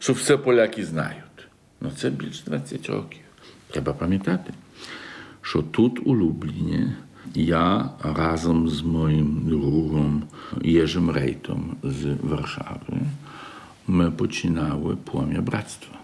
що все поляки знають. Ну це більше 20 років. Треба пам'ятати, що тут у Любліні я разом з моїм другом Єжем Рейтом з Варшави ми починали Плам'я братства.